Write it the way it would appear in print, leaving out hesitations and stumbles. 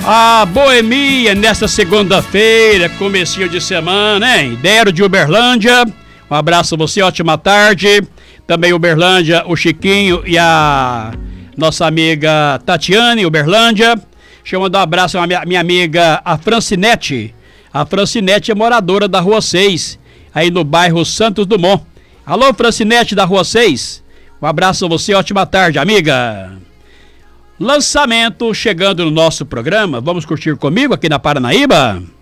A boemia nesta segunda-feira, comecinho de semana, hein? Dero de Uberlândia, um abraço a você, ótima tarde. Também Uberlândia, o Chiquinho e a nossa amiga Tatiane, Uberlândia. Deixa eu mandar um abraço a minha amiga, a Francinete. A Francinete é moradora da Rua 6, aí no bairro Santos Dumont. Alô, Francinete da Rua 6. Um abraço a você, ótima tarde, amiga. Lançamento chegando no nosso programa. Vamos curtir comigo aqui na Paranaíba?